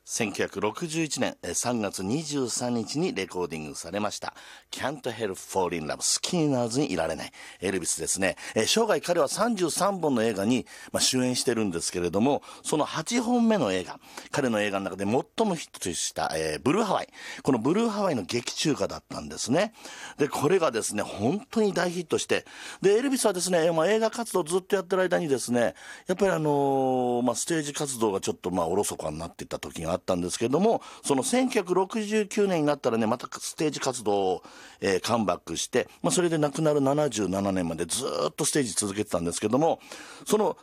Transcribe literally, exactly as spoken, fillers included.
せんきゅうひゃくろくじゅういちねんさんがつにじゅうさんにちにレコーディングされました「Can't Help Falling in Love」好きにならずにいられないエルビスですね。えー、生涯彼はさんじゅうさんぼんの映画に、まあ、主演してるんですけれども、そのはちほんめの映画、彼の映画の中で最もヒットした、えー、ブルーハワイ、このブルーハワイの劇中歌だったんですね。でこれがですね本当に大ヒットして、でエルビスはですね、まあ、映画活動をずっとやってる間にですね、やっぱりあのーまあ、ステージ活動がちょっとまあおろそかになっていった時があったんですけれども、そのせんきゅうひゃくろくじゅうきゅうねんになったらね、またステージ活動を、えー、カムバックして、まあ、それで亡くなるななじゅうななねんまでずっとステージ続けてたんですけども、その